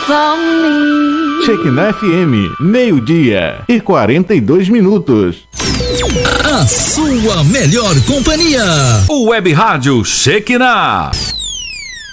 Shekinah FM, meio-dia e 42 minutos. A sua melhor companhia. O Web Rádio Shekinah.